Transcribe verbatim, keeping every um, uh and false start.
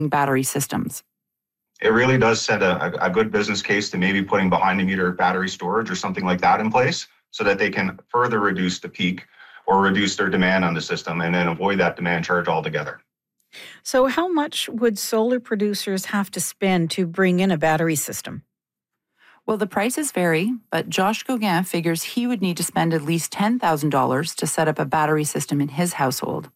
battery systems. It really does set a, a good business case to maybe putting behind the meter battery storage or something like that in place so that they can further reduce the peak or reduce their demand on the system and then avoid that demand charge altogether. So, how much would solar producers have to spend to bring in a battery system? Well, the prices vary, but Josh Gauguin figures he would need to spend at least ten thousand dollars to set up a battery system in his household.